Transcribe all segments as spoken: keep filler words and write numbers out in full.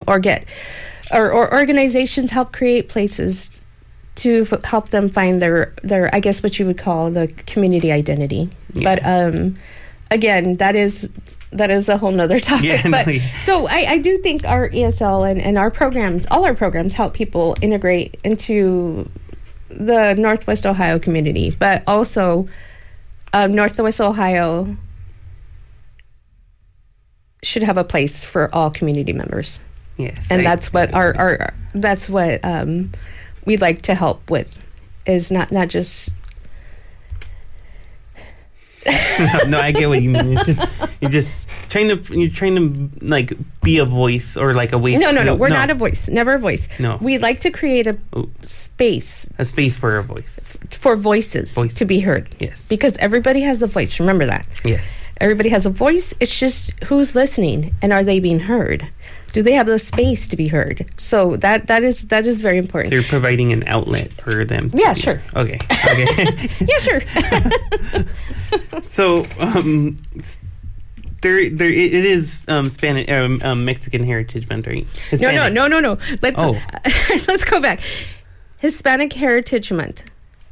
or get, or, or organizations help create places to f- help them find their, their, I guess what you would call the community identity. Yeah. But um, again, that is that is a whole nother topic. Yeah, but no, yeah. So I, I do think our E S L and, and our programs, all our programs, help people integrate into the Northwest Ohio community, but also um, Northwest Ohio should have a place for all community members. Yes, and I, that's what our, our that's what um, we'd like to help with, is not not just. no, no, I get what you mean. It's just you're just trying to you're trying to like be a voice or like a way. No, no, to, no. We're no. not a voice. Never a voice. No, we like to create a Ooh. space, a space for a voice, f- for voices, voices to be heard. Yes, because everybody has a voice. Remember that. Yes. Everybody has a voice. It's just who's listening and are they being heard? Do they have the space to be heard? So that that is that is very important. So you're providing an outlet for them. Yeah, be, sure. Okay. Okay. yeah, sure. so um, there there it is um, Spanish um, um, Mexican Heritage Month, right? Hispanic. No, no, no, no, no. Let's oh. let's go back. Hispanic Heritage Month,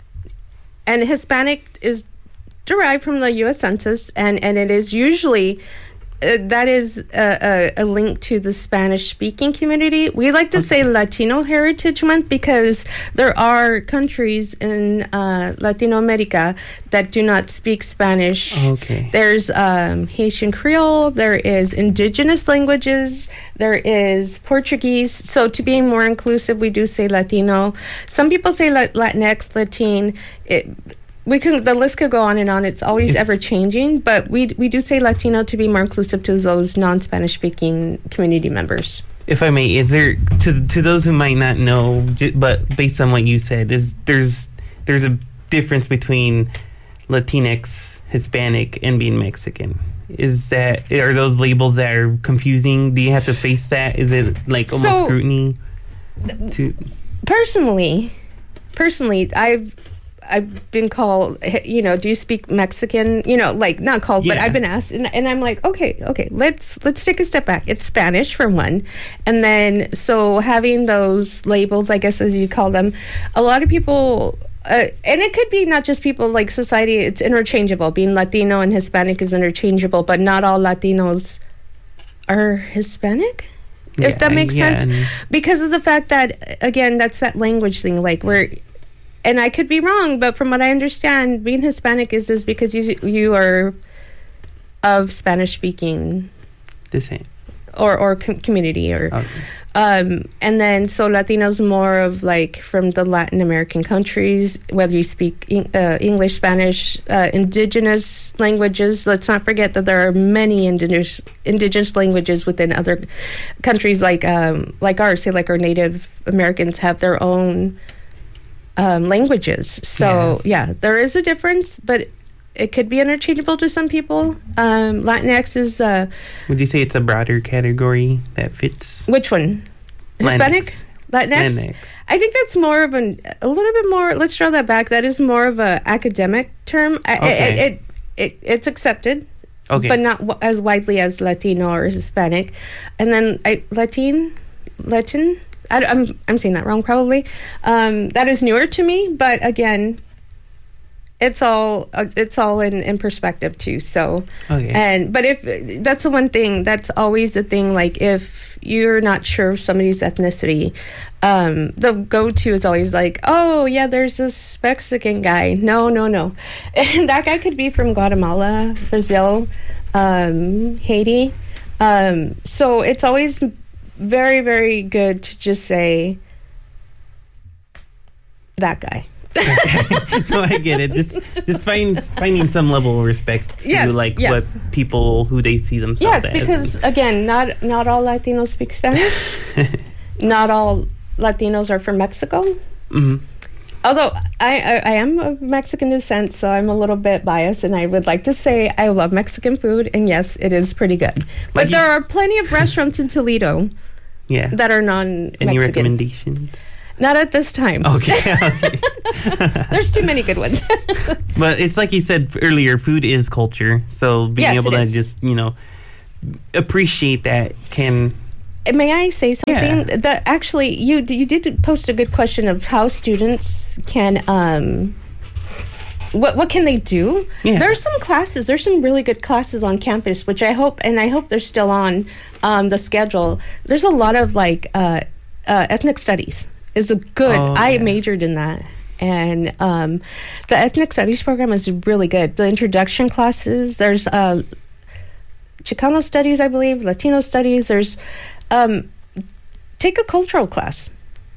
and Hispanic is derived from the U S Census, and, and it is usually, uh, that is a, a, a link to the Spanish-speaking community. We like to okay. say Latino Heritage Month because there are countries in uh, Latino America that do not speak Spanish. Okay. There's um, Haitian Creole, there is indigenous languages, there is Portuguese. So to be more inclusive, we do say Latino. Some people say Latinx, Latin. It, We can. The list could go on and on. It's always ever changing, but we we do say Latino to be more inclusive to those non-Spanish speaking community members. If I may, is there to to those who might not know, but based on what you said, is there's there's a difference between Latinx, Hispanic, and being Mexican? Is that are those labels that are confusing? Do you have to face that? Is it like almost so, scrutiny? To personally, personally, I've. I've been called, you know, do you speak Mexican? You know, like not called, yeah. but I've been asked, and, and I'm like, okay, okay, let's let's take a step back. It's Spanish for one, and then so having those labels, I guess as you call them, a lot of people, uh, and it could be not just people like society. It's interchangeable. Being Latino and Hispanic is interchangeable, but not all Latinos are Hispanic. Yeah, if that makes yeah, sense, because of the fact that again, that's that language thing, like where. And I could be wrong, but from what I understand, being Hispanic is is because you you are of Spanish speaking descent or or com- community or, okay. um, and then so Latinos more of like from the Latin American countries, whether you speak uh, English, Spanish, uh, indigenous languages. Let's not forget that there are many indigenous indigenous languages within other countries, like um, like ours. Say like our Native Americans have their own. Um, languages. So, yeah. yeah, there is a difference, but it could be interchangeable to some people. Um, Latinx is... Uh, Would you say it's a broader category that fits? Which one? Hispanic? Latinx? Latinx. I think that's more of an... A little bit more... Let's draw that back. That is more of an academic term. Okay. It, it, it, it's accepted, okay. but not w- as widely as Latino or Hispanic. And then I, Latin? Latin? I, I'm I'm saying that wrong, probably. Um, that is newer to me, but again, it's all uh, it's all in, in perspective too. So, okay. and but if that's the one thing, that's always the thing. Like if you're not sure of somebody's ethnicity, um, the go-to is always like, oh yeah, there's this Mexican guy. No, no, no, and that guy could be from Guatemala, Brazil, um, Haiti. Um, so it's always very, very good to just say that guy. Okay. No, I get it. Just, just find, finding some level of respect to yes, like yes. what people who they see themselves yes, as. Yes, because again, not not all Latinos speak Spanish. Not all Latinos are from Mexico. Mm-hmm. Although I, I, I am of Mexican descent, so I'm a little bit biased, and I would like to say I love Mexican food, and yes, it is pretty good. But like there you, are plenty of restaurants in Toledo yeah. that are non-Mexican. Any recommendations? Not at this time. Okay. okay. There's too many good ones. But it's like you said earlier, food is culture, so being yes, able to is. just, you know, appreciate that can... may I say something? Yeah. That actually, you you did post a good question of how students can, um, what what can they do? Yeah. There's some classes. There's some really good classes on campus, which I hope, and I hope they're still on um, the schedule. There's a lot of like uh, uh, ethnic studies is a good. Oh, I yeah. majored in that. And um, the ethnic studies program is really good. The introduction classes, there's uh, Chicano studies, I believe, Latino studies. There's um, take a cultural class.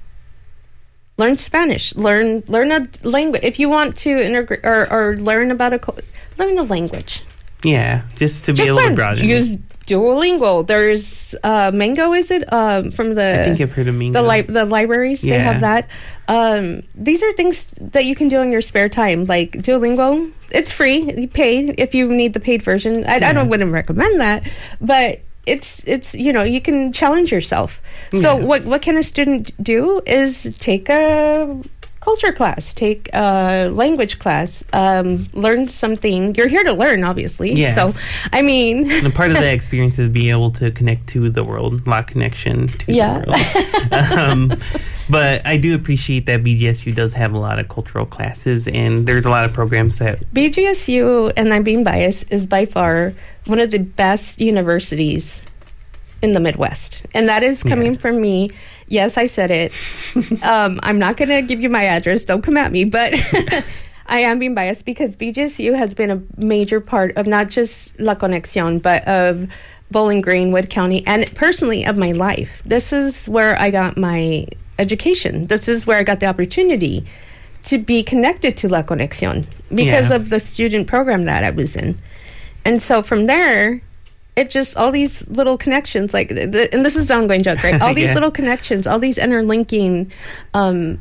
Learn Spanish. Learn learn a language. If you want to integrate or, or learn about a co- learn a language. Yeah, just to be Just able learn. to broaden. Use Duolingo. There's uh, Mango. Is it um, from the? I think I've heard of Mango. The li- the libraries, they Yeah. have that. Um, these are things that you can do in your spare time. Like Duolingo, it's free. You pay if you need the paid version. I, Yeah. I don't wouldn't recommend that, but it's it's you know you can challenge yourself. So Yeah. what what can a student do is take a culture class, take a language class, um, learn something. You're here to learn, obviously. Yeah. So, I mean, And a part of that experience is being able to connect to the world, lot connection to Yeah. the world. um, but I do appreciate that B G S U does have a lot of cultural classes, and there's a lot of programs that. B G S U, and I'm being biased, is by far one of the best universities in the Midwest. And that is coming Yeah. from me. Yes, I said it. um, I'm not going to give you my address. Don't come at me. But I am being biased because B G S U has been a major part of not just La Conexión, but of Bowling Green, Wood County, and personally of my life. This is where I got my education. This is where I got the opportunity to be connected to La Conexión because Yeah. of the student program that I was in. And so from there, it just, all these little connections, like, the, and this is the ongoing joke, right? All these Yeah. little connections, all these interlinking, um,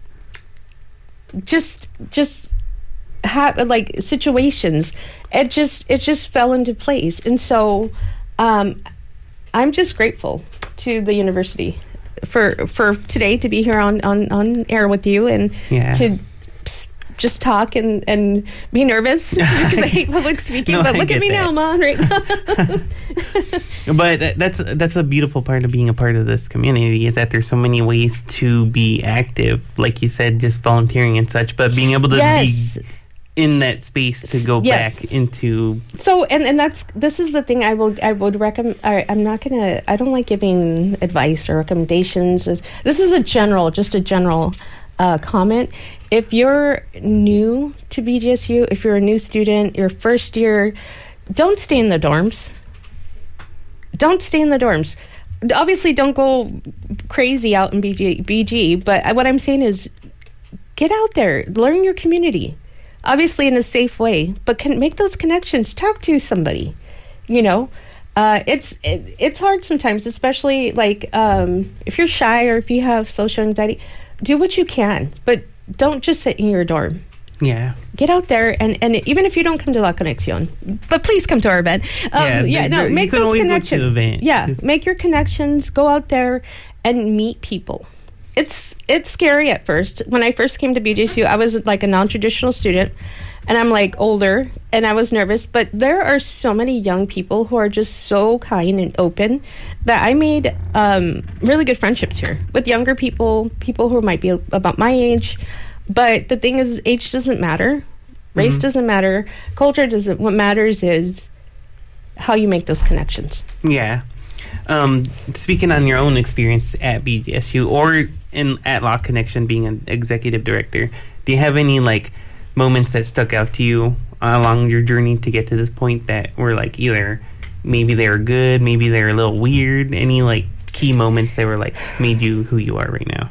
just, just, ha- like, situations, it just, it just fell into place. And so, um, I'm just grateful to the university for, for today to be here on, on, on air with you and Yeah. to s- just talk and, and be nervous because I hate public speaking. No, but I look get at me that. now, Mom, right now. But that, that's that's a beautiful part of being a part of this community is that there's so many ways to be active, like you said, just volunteering and such. But being able to Yes. be in that space to go Yes. back into. So, and, and that's, this is the thing I will, I would recommend, I, I'm not going to, I don't like giving advice or recommendations. This is a general, just a general uh, comment. If you're new to B G S U, if you're a new student, your first year, don't stay in the dorms. Don't stay in the dorms. Obviously, don't go crazy out in B G, B G, but what I'm saying is get out there, learn your community. Obviously in a safe way, but can make those connections. Talk to somebody. You know, uh, it's it, it's hard sometimes, especially like um, if you're shy or if you have social anxiety. Do what you can, but don't just sit in your dorm. Yeah. Get out there, and, and even if you don't come to La Conexión, but please come to our event. Um, Yeah, yeah, no, there- you make can those always go to connections. the event. Yeah, Just- make your connections. Go out there and meet people. It's it's scary at first. When I first came to B G S U, I was like a non-traditional student, and I'm like older, and I was nervous. But there are so many young people who are just so kind and open that I made um, really good friendships here with younger people, people who might be about my age. But the thing is, age doesn't matter, race Mhm. doesn't matter, culture doesn't. What matters is how you make those connections. Yeah. Um, speaking on your own experience at B G S U or in at Law Connection being an executive director, do you have any like moments that stuck out to you along your journey to get to this point that were like either maybe they were good, maybe they were a little weird, any like key moments that were like made you who you are right now?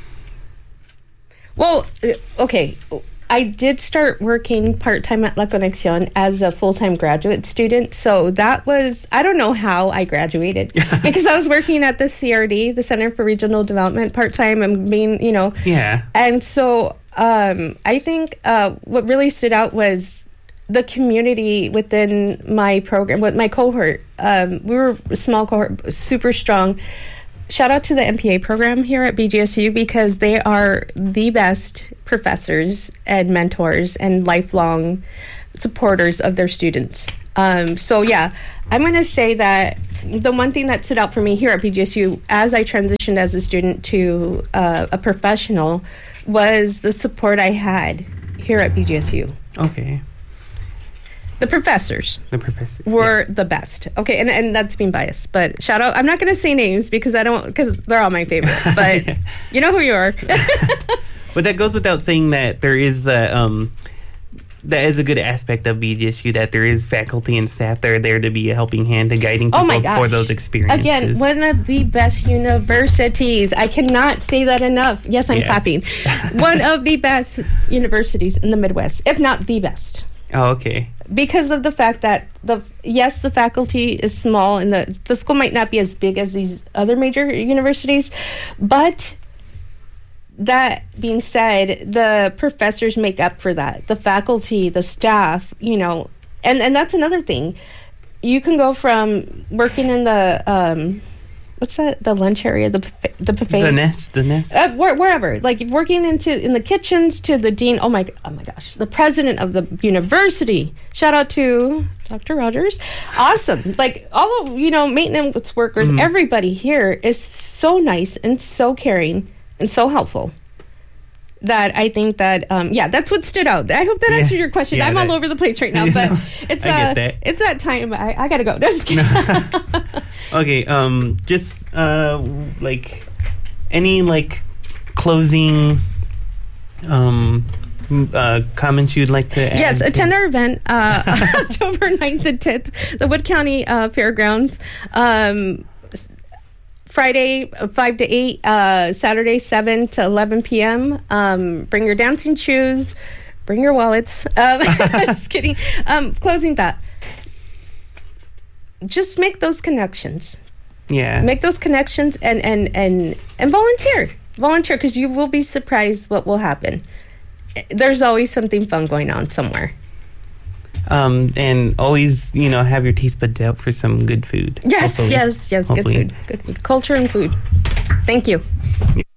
Well, uh, okay. I did start working part-time at La Conexión as a full-time graduate student. So that was, I don't know how I graduated because I was working at the C R D, the Center for Regional Development, part-time and being, you know. Yeah. And so um, I think uh, what really stood out was the community within my program, with my cohort. Um, we were a small cohort, super strong. Shout out to the M P A program here at B G S U because they are the best professors and mentors and lifelong supporters of their students. Um, so yeah, I'm going to say that the one thing that stood out for me here at B G S U as I transitioned as a student to uh, a professional was the support I had here at B G S U. Okay. The professors. The professors were yeah. the best. Okay, and, and that's being biased, but shout out. I'm not going to say names because I don't because they're all my favorite. But yeah. you know who you are. But that goes without saying that there is a, um, that is a good aspect of B G S U, that there is faculty and staff that are there to be a helping hand and guiding people oh my gosh. for those experiences. Again, one of the best universities. I cannot say that enough. Yes, I'm yeah. clapping. One of the best universities in the Midwest, if not the best. Oh, okay. Because of the fact that the yes, the faculty is small and the the school might not be as big as these other major universities, but that being said, the professors make up for that. The faculty, the staff, you know, and and that's another thing. You can go from working in the um, what's that? The lunch area, the the buffet, the nest, the nest, uh, where, wherever. Like working into in the kitchens to the dean. Oh my, oh my gosh, the president of the university. Shout out to Doctor Rogers. Awesome. Like all of you know, maintenance workers. Mm-hmm. Everybody here is so nice and so caring and so helpful. That I think that um, yeah, that's what stood out. I hope that yeah. answered your question. Yeah, I'm that, all over the place right now, but it's uh, that. it's that time. I, I gotta go. No, just kidding. Okay, um, just uh, like any like closing um uh, comments you'd like to add? Yes, to? attend our event uh, October ninth and tenth, the Wood County uh, Fairgrounds. Um, Friday, five to eight, uh, Saturday, seven to eleven p.m. Um, bring your dancing shoes, bring your wallets. Um, just kidding. Um, closing thought. Just make those connections. Yeah. Make those connections and, and, and, and volunteer. Volunteer, because you will be surprised what will happen. There's always something fun going on somewhere. Um, and always, you know, have your taste buds out for some good food. Yes, hopefully. yes, yes. Hopefully. Good food. Good food. Culture and food. Thank you.